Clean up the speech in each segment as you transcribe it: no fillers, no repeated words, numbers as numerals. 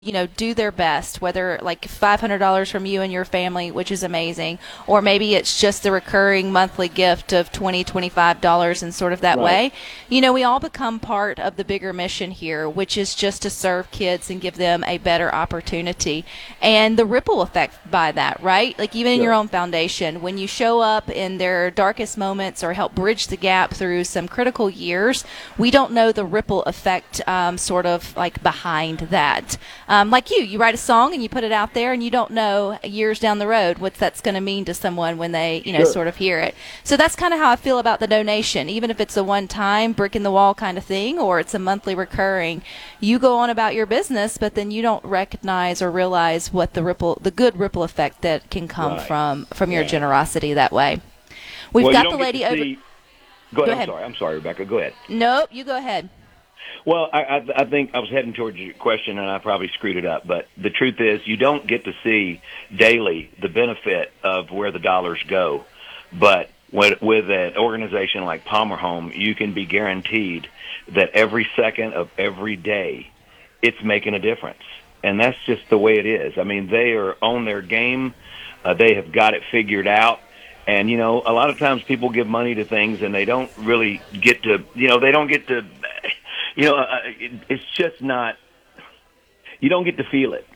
do their best, whether like $500 from you and your family, which is amazing, or maybe it's just the recurring monthly gift of $25 and sort of that Right. way. We all become part of the bigger mission here, which is just to serve kids and give them a better opportunity. And the ripple effect by that, right? Like even in your Sure. own foundation, when you show up in their darkest moments or help bridge the gap through some critical years, we don't know the ripple effect sort of like behind that. Like you write a song and you put it out there, and you don't know years down the road what that's going to mean to someone when they, Sure. sort of hear it. So that's kind of how I feel about the donation. Even if it's a one-time brick in the wall kind of thing, or it's a monthly recurring, you go on about your business, but then you don't recognize or realize what the good ripple effect that can come Right. from your Right. generosity that way. We've Well, you got don't the get lady to over. see. Go Go ahead. ahead. I'm sorry, Rebecca. Go ahead. Nope, you go ahead. Well, I think I was heading towards your question, and I probably screwed it up. But the truth is, you don't get to see daily the benefit of where the dollars go. But with an organization like Palmer Home, you can be guaranteed that every second of every day, it's making a difference. And that's just the way it is. I mean, they are on their game. They have got it figured out. And, a lot of times people give money to things and they don't really get to, they don't get to, it's just not, you don't get to feel it.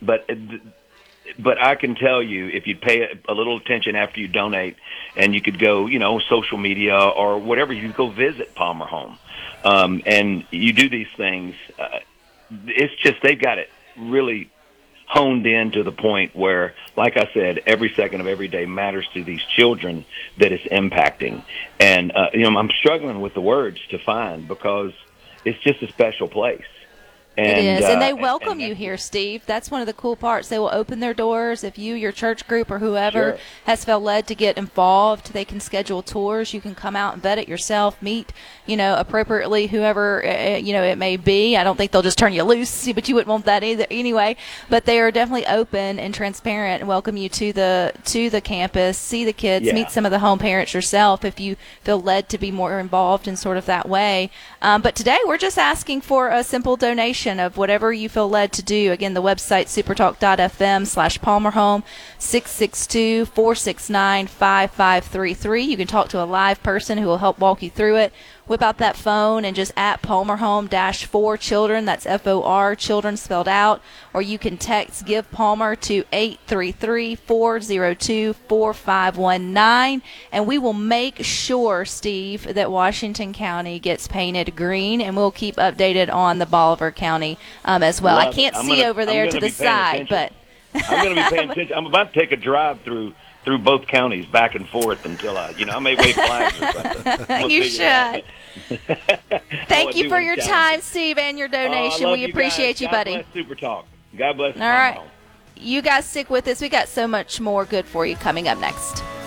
But I can tell you, if you pay a little attention after you donate, and you could go, social media or whatever, you could go visit Palmer Home, and you do these things. It's just they've got it really honed in to the point where, like I said, every second of every day matters to these children that it's impacting. And I'm struggling with the words to find, because it's just a special place. It And, is, and they and welcome you here, Steve. That's one of the cool parts. They will open their doors. If you, your church group, or whoever Sure. has felt led to get involved, they can schedule tours. You can come out and vet it yourself, meet, appropriately whoever, it may be. I don't think they'll just turn you loose, but you wouldn't want that either anyway. But they are definitely open and transparent and welcome you to the campus, see the kids, Yeah. meet some of the home parents yourself if you feel led to be more involved in sort of that way. But today we're just asking for a simple donation of whatever you feel led to do. Again, the website supertalk.fm/palmerhome, 662-469-5533. You can talk to a live person who will help walk you through it. Whip out that phone and just at Palmer Home -4 children. That's FOR children spelled out. Or you can text Give Palmer to 833-402-4519. And we will make sure, Steve, that Washington County gets painted green, and we'll keep updated on the Bolivar County as well. I Love it. can't see over there to the side, but I'm going to be paying attention. I'm about to take a drive through both counties back and forth until I may wave flags or something. We'll you figure it out. should. Thank you for your challenge. time, Steve, and your Oh, I donation. love We appreciate guys. you, God buddy. bless Super Talk. God bless. All right. You guys stick with us. We got so much more good for you coming up next.